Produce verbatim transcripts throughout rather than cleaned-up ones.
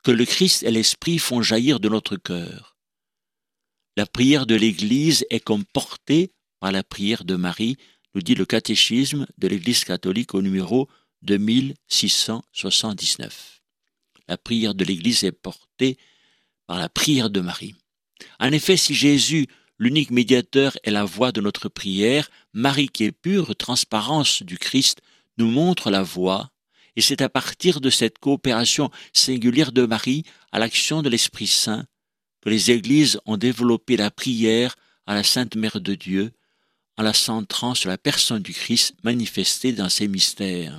que le Christ et l'Esprit font jaillir de notre cœur. La prière de l'Église est comme portée par la prière de Marie, nous dit le catéchisme de l'Église catholique au numéro deux mille six cent soixante-dix-neuf. La prière de l'Église est portée par la prière de Marie. En effet, si Jésus, l'unique médiateur, est la voie de notre prière, Marie, qui est pure transparence du Christ, nous montre la voie, et c'est à partir de cette coopération singulière de Marie à l'action de l'Esprit Saint que les Églises ont développé la prière à la Sainte Mère de Dieu, en la centrant sur la personne du Christ manifestée dans ses mystères.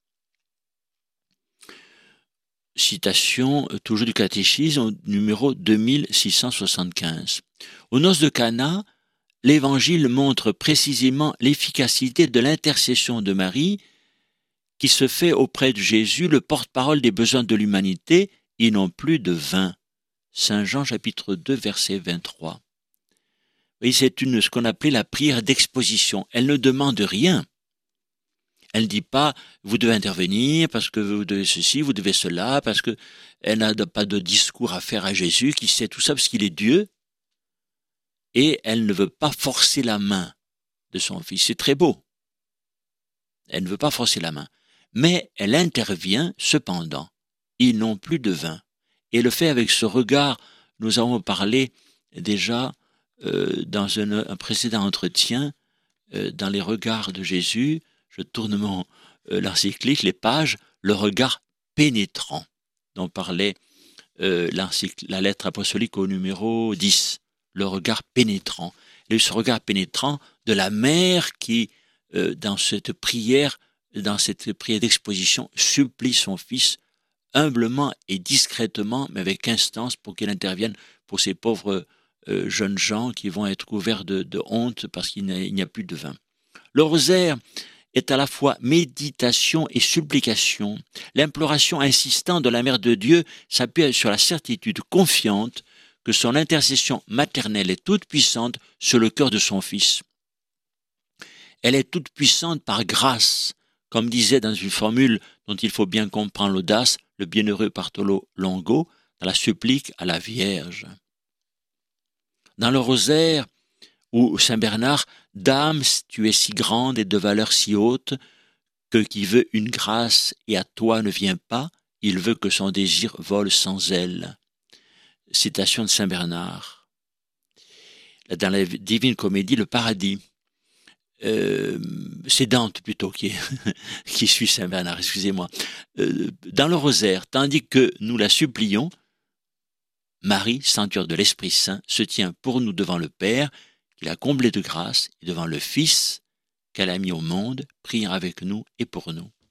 Citation toujours du catéchisme numéro deux mille six cent soixante-quinze. Aux noces de Cana, l'Évangile montre précisément l'efficacité de l'intercession de Marie qui se fait auprès de Jésus le porte-parole des besoins de l'humanité et non plus de vin. Saint Jean chapitre deux verset vingt-trois. Oui, c'est une, ce qu'on appelait la prière d'exposition. Elle ne demande rien. Elle ne dit pas, vous devez intervenir parce que vous devez ceci, vous devez cela, parce que elle n'a pas de discours à faire à Jésus qui sait tout ça parce qu'il est Dieu. Et elle ne veut pas forcer la main de son fils. C'est très beau. Elle ne veut pas forcer la main. Mais elle intervient cependant. Ils n'ont plus de vin. Et le fait avec ce regard, nous avons parlé déjà euh, dans un, un précédent entretien, euh, dans les regards de Jésus, je tourne mon euh, l'encyclique, les pages, le regard pénétrant dont parlait euh, la lettre apostolique au numéro dix, le regard pénétrant. Et ce regard pénétrant de la mère qui, euh, dans cette prière, dans cette prière d'exposition, supplie son fils humblement et discrètement, mais avec instance, pour qu'il intervienne pour ces pauvres euh, jeunes gens qui vont être couverts de, de honte parce qu'il n'y a, a plus de vin. Le rosaire est à la fois méditation et supplication. L'imploration insistante de la Mère de Dieu s'appuie sur la certitude confiante que son intercession maternelle est toute puissante sur le cœur de son Fils. Elle est toute puissante par grâce, comme disait dans une formule dont il faut bien comprendre l'audace, le bienheureux Bartolo Longo, dans la supplique à la Vierge. Dans le rosaire, où Saint Bernard, « Dame, tu es si grande et de valeur si haute, que qui veut une grâce et à toi ne vient pas, il veut que son désir vole sans elle. » Citation de Saint Bernard. Dans la Divine Comédie, le paradis, euh, c'est Dante plutôt qui, est, qui suit Saint Bernard, excusez-moi. Euh, dans le rosaire, tandis que nous la supplions, Marie, sanctuaire de l'Esprit Saint, se tient pour nous devant le Père, qu'il a comblé de grâce, et devant le Fils qu'elle a mis au monde, priant avec nous et pour nous.